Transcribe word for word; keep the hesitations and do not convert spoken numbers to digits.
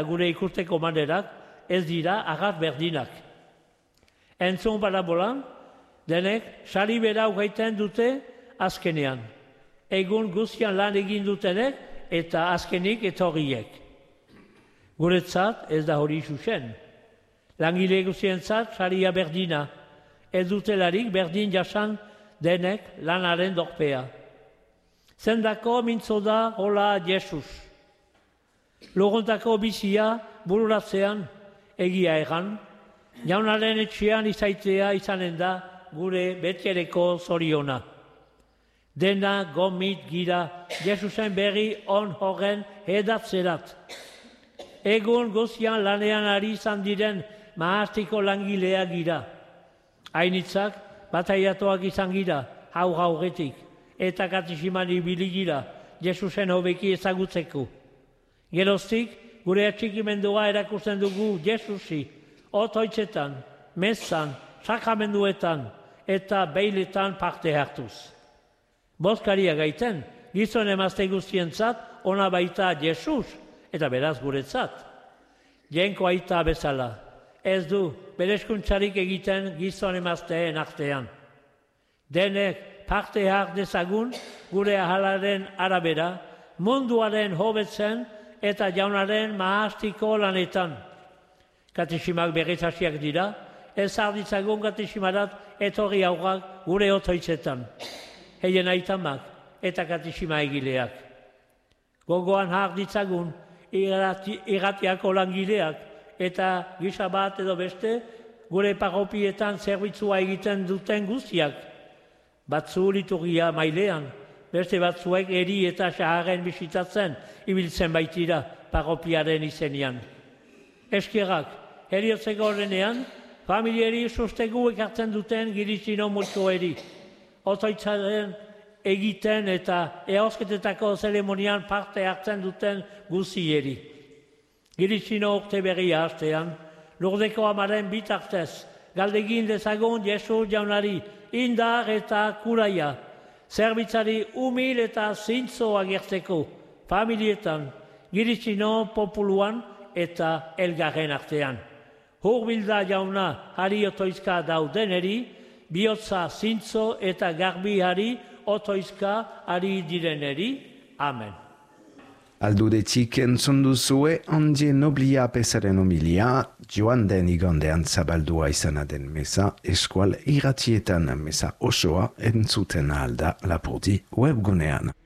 Gure ikusteko manerak ez dira agat berdinak. Entzun parabolan, denek sari bera ugaiten dute azkenean. Egun guztian lan egin dutenek eta azkenik etorriek. Guretzat ez da hori zuzen. Langile guztientzat saria berdina. Ez dutelarik berdin jasan denek lanaren dorpea. Zendako mintzo da hola Jesus. Logontako bizia bururatzean egia egan, jaunaren etxean izaitea izanen da gure betiereko zoriona. Dena gomit gira Jesusen berri on horren edatzerat. Egun guztian lanean ari izan diren mahastiko langilea gira. Hainitzak bataiatoak izan gira, hau gauretik, eta katizimani biligira Jesusen hobeki ezagutzeko. Geroztik, gure atxikimendua erakusten dugu Jesusi, otoitzetan, mezzan, sakramenduetan eta beiletan parte hartuz. Bozkaria gaiten, gizon emazte guztientzat, ona baita Jesus, eta beraz guretzat. Jenko aita bezala, ez du berezkuntzarik egiten gizon emazteen artean. Denek parte hart dezagun gure ahalaren arabera, munduaren hobetzen eta jaunaren mahastiko lanetan. Katisimak berrizasiak dira, ez arditzagun katisimarat etorri aurrak gure otoitzetan. Heien aitamak eta katisima egileak. Gogoan harditzagun irratiako langileak eta gisa bat edo beste gure parropietan zerbitzua egiten duten guztiak. Batzu liturgia mailean, beste batzuek eri eta xaharren bisitatzen ibiltzen baitira parropiaren izenian. Eskerrak, heriotzeko horrenean, familiari sustegu ekartzen duten girizino multzoeri. Otoitzaren egiten eta eosketetako zeremonian parte hartzen duten guzieri. Girizino urte berria hastean, Lurdeko amaren bitartez, galdegin dezagun Jesu jaunari, indar eta kuraia, zerbitzari humil eta zintzo agertzeko, familietan, girizino populuan eta elgarren artean. Hurbilda jauna hari otoizka daudeneri, bihotza zintzo eta garbi hari otoizka ari direneri. Amen. Aldudetik entzun duzue Handie Noblia pesaren homilia, joan den igandean zabaldua izana den meza, eskual irratietan meza osoa entzuten alda Lapurdi webgunean.